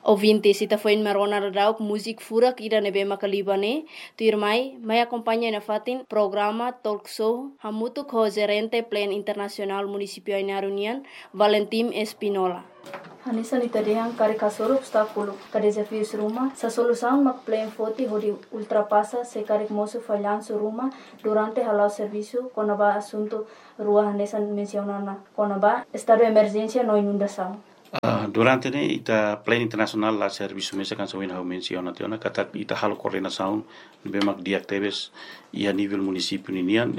Ouvintes, ita foi marona radau música fura ira nebe makalibane, tu irmai, mai acompanha na fatin programa talk show hamutu ko gerente plan internasional municipio Inarunian, Valentim Espinola. Hanisa nitadehang kari kasoro obstáculo, ka desafios ruma, sa solução mak plan foti hodi ultrapassa se kari moço falhanço ruma durante halau serviço konaba assunto rua hanesa mencionana konaba estado de emergência no inundação. Durante ita plan internasional la serviço mesa kan sawin hau menciona tiona kata ita halo coordenação bemak diactebes e a nível município ninian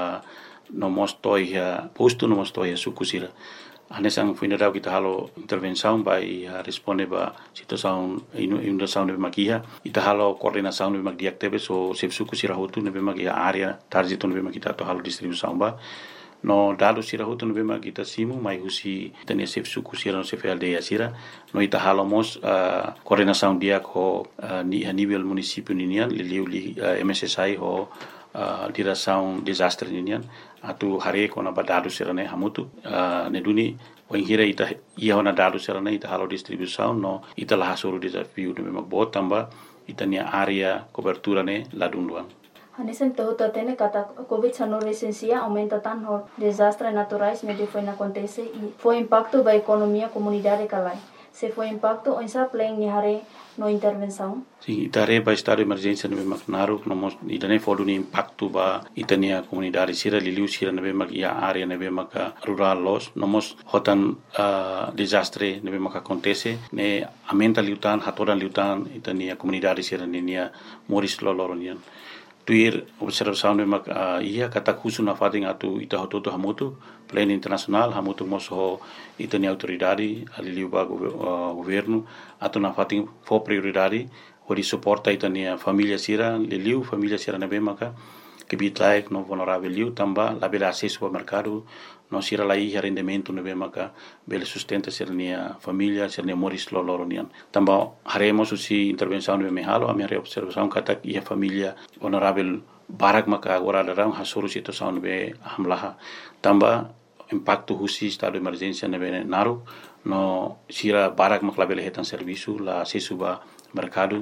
no mostoi posto no mostoi sukusira anesang funeral kita halo intervenção vai responde ba situação inundação de makia ita halo coordenação de bemak diactebes o sep sukusira hotu ne bemak area target no bemak kita to halo distribuição ba no dado sira hutu no bema kita simu mai husi tenia sef suku sira no sef aldeia sira no ita halomos coordenação dia ko ni a nível município ninian li MSSI ho direção desastre ninian atu hare ko na badado sira ne hamutu ne duni o ingira ita ia na dado sira ne ita halo distribuição no ita la hasuru desafio no bema botamba ita nia area cobertura ne ladunduan. Hanesan tahu tatene kata COVID-19 licencia aumenta tanto desastres naturais medio foi na acontece e foi impacto ba economia comunidade kalai. Se foi impacto o insa plan ni hare no intervenção. Sim, itare ba estado de emergência no bemak naru no mos idane fodu ni impacto ba itania comunidade sira liliu sira no bemak ia area no bemak rural los no mos hotan desastre no bemak acontece ne aumenta liutan hatoran liutan itania comunidade sira nia moris loloronian. Tuir observação de mak ia kata khusu na fating atu ita hototo hamutu plan internasional hamutu moso itani autoridade ali ba governo atu na fating fo prioridade hori suporta itani família sira liliu família sira na bemaka que bitlaik no vulnerável liu tamba la bela acesso ao mercado no sira la ia rendimento no bemaka bela sustenta sira nia família sira nia moris loloronian tamba haremos usi intervenção no mehalo a minha observação kata ia família vulnerável barak maka agora darang hasuru situação no be hamlaha tamba impacto husi estado de emergência no be naru no sira barak mak la bela hetan serviço la acesso ba mercado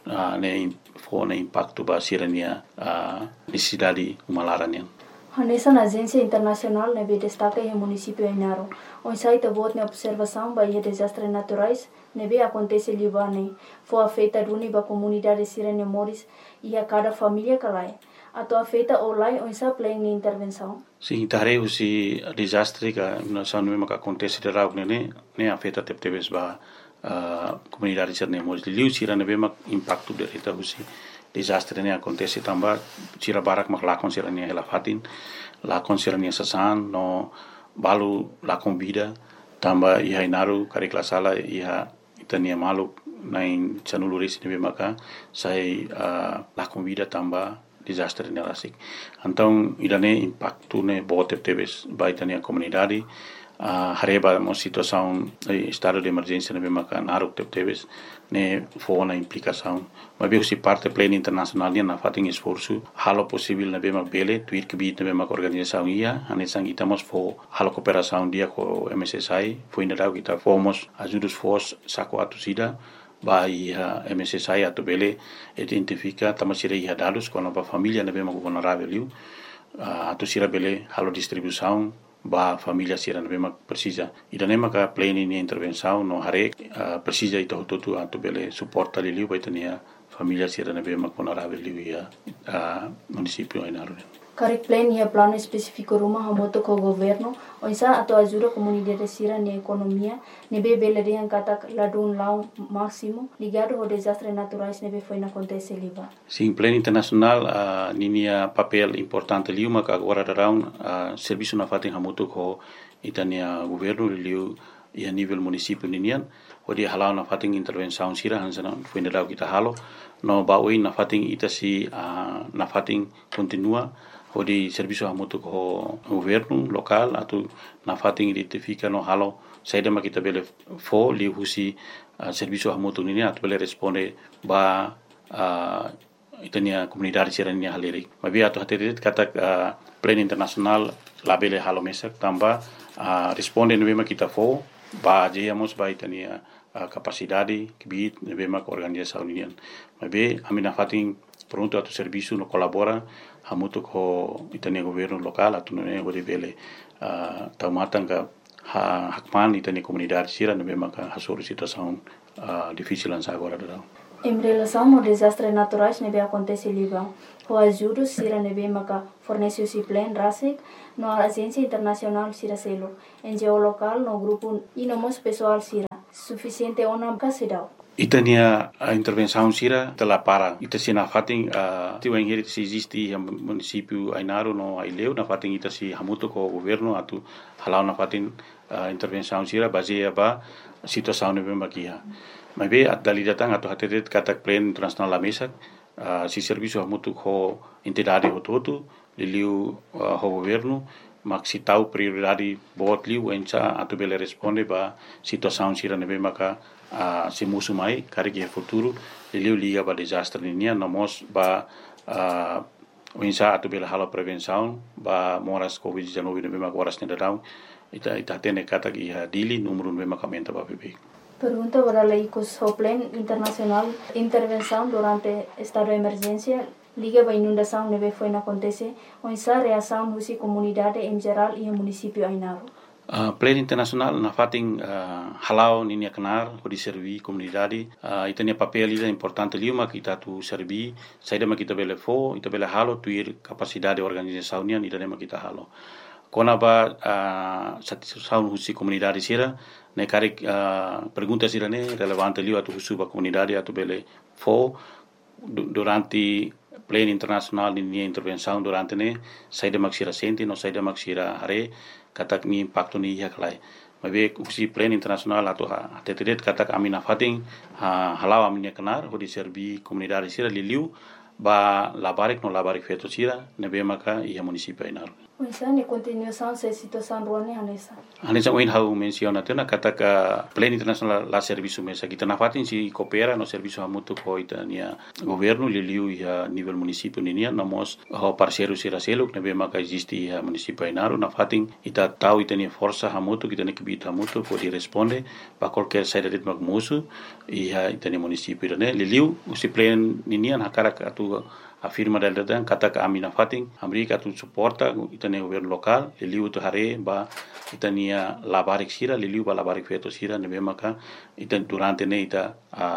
ne fone impacto ba sirania necessidade humalaranian. Hanesa na agência internacional nebe destaca em município Inaro. O site vote na observação ba ia desastres naturais nebe acontece libane. Foi afetada uniba comunidade sirene moris e a cada família calai. Ato afeta olai onsa plan ni intervenção. Sim, tare usi desastre ka na sanu maka acontece de rau ne afeta teptebes ba comunidade sirene moris liu sira nebe mak impacto de reta usi desastre ne acontece tamba sira barak mak lakon sira ne helafatin lakon sira ne sasan no balu lakon vida tamba iha inaru karikla sala iha itania malu nain chanuluris nebe maka sai lakon vida tamba desastre ne rasik então idane impacto ne bote tebes ba itania comunidade hareba mo situação estado de emergência nebe maka naru tebes ne fona implicação mas bem se parte plena internacional na fating esforço halo possível na bema bele tuir que bit na bema organização ia anesang itamos fo halo cooperação dia com MSSI foi na dau kita fomos ajudos fos saco atusida vai MSSI atu bele identifica tamasira ia dados com a família na bema vulnerável atusira bele halo distribuição ba família sira na bema precisa idane maka plane ni intervenção no hare precisa ito tutu atu bele suporta liu baitania família sira na bema vulnerável liu ia município Inaro. Karek plan ia plano específico rumah hamoto ko governo onsa ato ajuda comunidade sira ni economia nebe bele de kata ladun lau máximo ligado ao desastres naturais nebe foi na acontece liva. Sim, plano internacional ninia papel importante liu maka agora darão serviço na fating hamoto ko itania governo liu ia nível município ninian odi halau na fating intervenção sira hansana foi na kita halo no baui na fating itasi na fating continua odi serviço hamoto ko governo local atu na fating identifica no halo saida makita bele fo li husi serviço hamoto nini atu bele responde ba itania comunidade sirania haleri mabi atu haterit kata plan internasional labele halo mesak tamba responde no bema kita fo ba jeyamos ba itania capacidade que bit nebe mak organização unian mabe amina fatin pronto atu serviço no colabora hamutu ko itania governo local atu ne gode bele taumatanga hakman itania comunidade sira nebe mak hasor situação difícil ansa agora da. Em relação ao desastre naturais nebe acontece Líbano, o ajuda sira nebe maka fornece o plan RASIC no agência internacional sira selo, NGO local no grupo e no mos pessoal sira suficiente ona casidau. Itania a intervenção sira tela para ita sina fating tiu engeri se existe município Ainaro no Aileu na fating ita si hamuto ko governo atu halau na fating intervenção sira baseia ba situação nebe makia. Mas bem, a dalidatang atau hati-hati kata plan internasional la mesa, si serviço hamutu ho entidade hototo, liliu ho governo, mak si tahu prioridade bot liu enca atau bele responde ba situação sira nebe maka si musu mai kari ke futuro liliu liga ba desastre ninia namos ba enca atau bele hala prevenção ba moras COVID-19 nebe maka horas nedadau ita tene kata ki dili número nebe maka menta ba bebek. Pergunta para o Plan Internacional Intervenção durante estado de emergência liga a inundação neve foi na acontece onde a reação da comunidade em geral e o município Ainaro. Plan Internacional na fating halau ninia kenar ko diservi comunidade itania papel ida importante liuma kita tu servi saida ma kita bele fo ita bele halo tuir capacidade organização nia ida ma kita halo kona ba satisfação husi comunidade sira ne kari pergunta sira ne relevante liu atu husu ba comunidade atu bele fo durante plan internacional ni intervenção durante ne saida maksira senti no saida maksira hare katak ni impacto ni yaklai mabe husi plan internacional atu atetet katak amina fating halau amina kenar ho di servi comunidade sira liu ba labarik no labarik feto sira nebe maka ia município Ainaro. Então, em continuação, essa situação ruim Hanessa. Hanessa oin hau menciona tena kata ka plan internacional la serviço mesa kita na fatin si coopera no serviço hamutu ko itania governo liliu ia nível município ninia namos ho parceiro sira seluk nebe maka existe ia município Ainaro na fatin ita tau itania força hamutu kita ne kibita hamutu ko di responde ba qualquer saída de magmusu ia itania município ne liliu usi plan ninia na cara atu afirma del datang kata ka amina fating Amerika tu suporta itania governo local liliu tu hare ba itania labarik sira liliu ba labarik feto sira nebe maka itan durante ne ita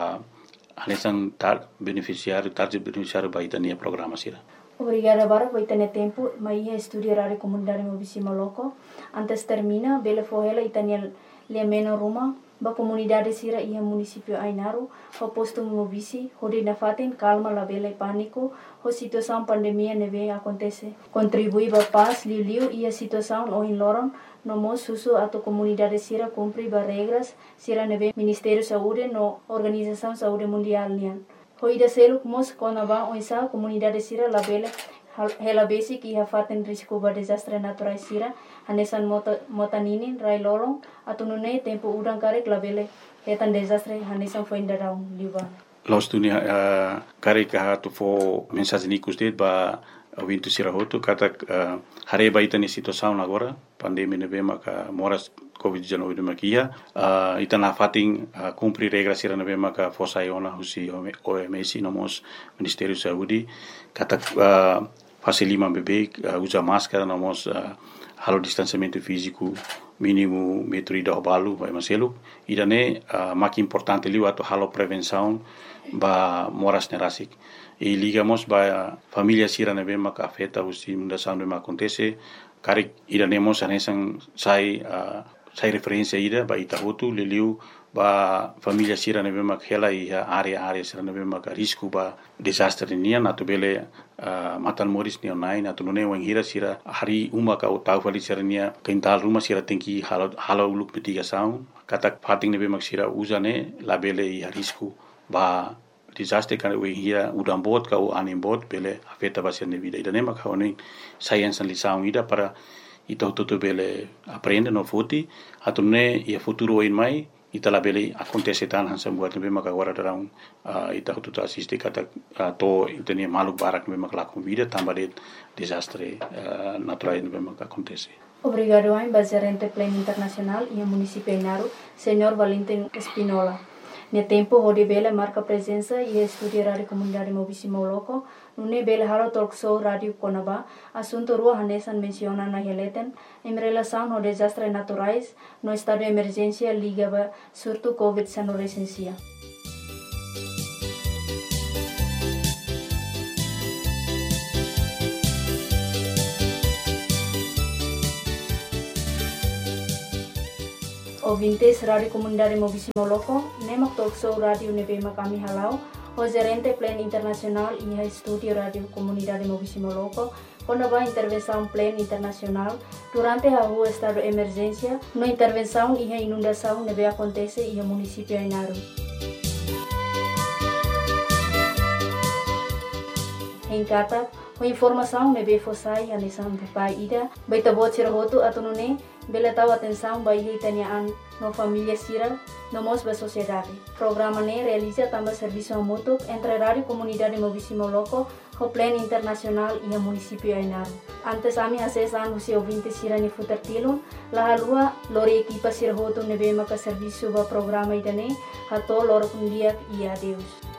anesan target beneficiário ba itania programa sira. Obrigada para por ter tempo, mas ia estudar a comunidade mobisima loco. Antes termina, bele fohela itania lemeno ruma ba comunidade sira ia município Ainaro, ho posto mobisi, hode na faten calma la bele pânico, ho situação pandemia neve acontece. Contribui ba paz liu ia situação o in loron, no mo susu ato comunidade sira cumpri ba regras sira neve Ministério Saúde no Organização Saúde Mundial nian. Ho ida seluk mos kona ba oisa comunidade sira la bele hela basic ia faten risco ba desastre natural sira hanesan motaninin rai lolong atau nune tempo udang karek labele hetan desastre hanesan foi indarau liba los dunia karek ha tu fo mensagem nikus det ba wintu sira hotu kata hare ba itani situação agora pandemia nebe maka moras COVID-19 makia itana fating cumprir regras sira nebe maka fosa iona husi OMS nomos Ministério Saúde kata facilima bebê usa máscara nomos halo distanciamento físico mínimo metro ida balu vai maselu idane mak importante liu atau halo prevenção ba moras nerasik e ligamos ba família sira nebe maka afeta usi mundação de acontece karik idanemos anesan sai referência ida ba itahutu liliu ba família sira nebe mak hela ia area sira nebe mak risco ba desastre nian atu bele matan moris ni online atu none wang hira sira hari uma ka tau fali sira nia kental rumah sira tengki halo uluk mitigação kata fating nebe mak sira usane la bele ia risco ba desastre kan we hira udam bot ka u anim bot bele afeta ba sira vida ida nema ka oni science lição ida para ita tutu bele aprende no futi atu ne ia futuro in mai ita la bele acontece tan hansa buat nebe maka agora darang ita tutu assiste kata to itania maluk barak nebe maka lakum vida tambah de desastre natural nebe maka acontece. Obrigado, Gerente Plan Internacional e o município Ainaro, Senhor Valentim Espinola. Ne tempo hode bela marca presença e estúdio rádio comunidade Mobisi Moloco, nune bela haro talk show rádio Konaba, assunto rua hanesan menciona na heleten, em relação ao desastre naturais, no estado de emergência ligava surto Covid-19 recensia. Ouvintes Rádio Comunidade Mobisi Moloco, nemak talk show rádio nebema kami halau, o gerente Plan Internacional e estúdio Rádio Comunidade Mobisi Moloco, quando vai intervenção Plan Internacional, durante a rua estado de emergência, no intervenção e a inundação nebe acontece e o município Inaru. Em Kata, a informação nebe fossai a nisan bupai ida, baita bot sirahotu atunune, bela tahu atenção bayi tanyaan no família Sira, no mos ba sociedade. Programa ne realiza também serviço mútuo entre Rádio Comunidade Mobisi Moloco, o Plan Internacional e o município Inaru. Antes ami acesan usi ouvinte Sira ni futertilon, la halua lori equipa sirahotu nebe maka serviço ba programa idane, hato loro kundiak e adeus.